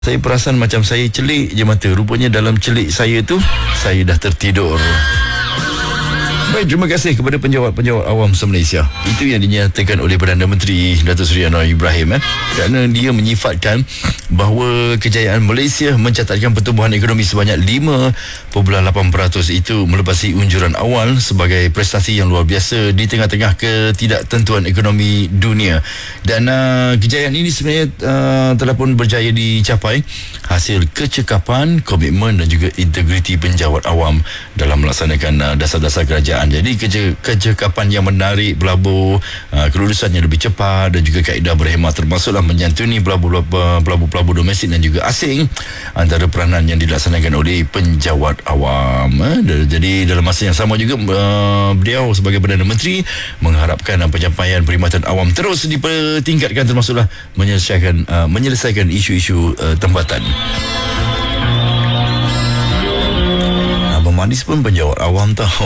Saya perasan macam saya celik je mata. Rupanya dalam celik saya tu, saya dah tertidur. Baik, terima kasih kepada penjawat-penjawat awam se-Malaysia. Itu yang dinyatakan oleh Perdana Menteri Datuk Seri Anwar Ibrahim kerana dia menyifatkan bahawa kejayaan Malaysia mencatatkan pertumbuhan ekonomi sebanyak 5.8% itu melepasi unjuran awal sebagai prestasi yang luar biasa di tengah-tengah ketidaktentuan ekonomi dunia. Dan kejayaan ini sebenarnya telah pun berjaya dicapai hasil kecekapan, komitmen dan juga integriti penjawat awam dalam melaksanakan dasar-dasar kerajaan. Jadi kecekapan yang menarik pelabur, kelulusan yang lebih cepat dan juga kaedah berhemat termasuklah menyantuni pelabur domestik dan juga asing antara peranan yang dilaksanakan oleh penjawat awam. Jadi dalam masa yang sama juga beliau sebagai Perdana Menteri mengharapkan pencapaian perkhidmatan awam terus dipertingkatkan termasuklah menyelesaikan isu-isu tempatan. Abang Manis pun penjawat awam tahu.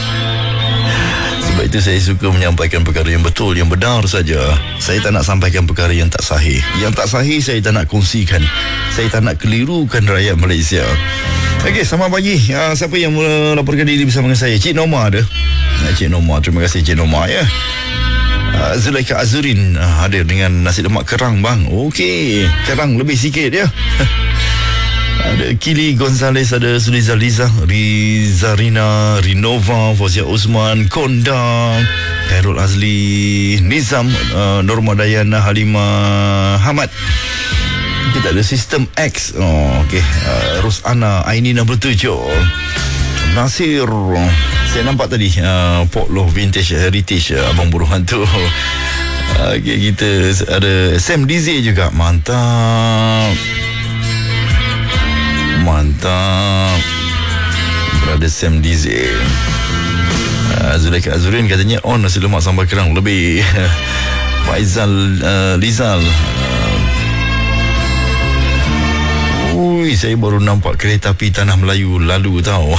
Sebab itu saya suka menyampaikan perkara yang betul, yang benar saja. Saya tak nak sampaikan perkara yang tak sahih. Yang tak sahih saya tak nak kongsikan. Saya tak nak kelirukan rakyat Malaysia. Okey, selamat pagi. Siapa yang melaporkan diri bersama dengan saya? Cik Norma ada? Cik Norma, terima kasih Cik Norma ya. Zulaikha Azurin hadir dengan nasi lemak kerang bang. Okey, kerang lebih sikit ya. Ada Kili Gonzales, ada Suliza Liza, Rizarina, Rinova, Fauzia Osman, Konda, Khairul Azli, Nizam, Norma Dayana, Halimah Hamad. Kita ada Sistem X. Okey, Rosana Aini 67, Nasir. Saya nampak tadi Port Law Vintage Heritage Abang Buruhan tu. Okey, kita ada Sam Dizi juga. Mantap. Berada Sam Dizi. Zulaikha Azurin katanya on nasi lemak sambal kerang lebih. Faizal Lizal. Saya baru nampak kereta api Tanah Melayu lalu tahu.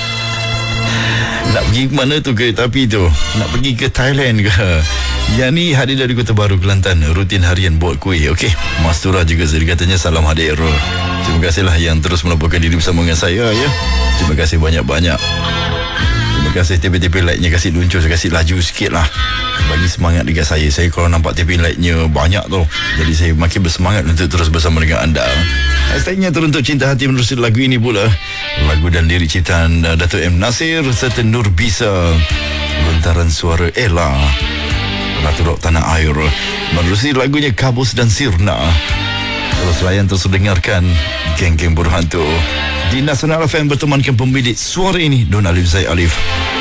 Nak pergi ke mana tu kereta api tu? Nak pergi ke Thailand ke? Yang ni hadir dari Kota Baru, Kelantan. Rutin harian buat kuih. Okey, Mastura juga katanya salam hadir. Terima kasihlah yang terus melaporkan diri bersama dengan saya ya. Terima kasih banyak-banyak. Terima kasih TP-TP like-nya kasih luncur, kasih laju sikit lah. Bagi semangat dekat saya. Saya kalau nampak TP like-nya banyak tu, jadi saya makin bersemangat untuk terus bersama dengan anda. Hashtagnya Teruntuk Cinta Hati menerusi lagu ini pula. Lagu dan lirik ciptaan Datuk M. Nasir serta Nur Bisa. Lontaran suara Ella, Ratu Rock Tanah Air. Menerusi lagunya Kabus dan Sirna. Terus layan, terus dengarkan Geng-Geng Berhantu di Nasional FM bertemankan pemilik suara ini Don Alif Zaid Alif.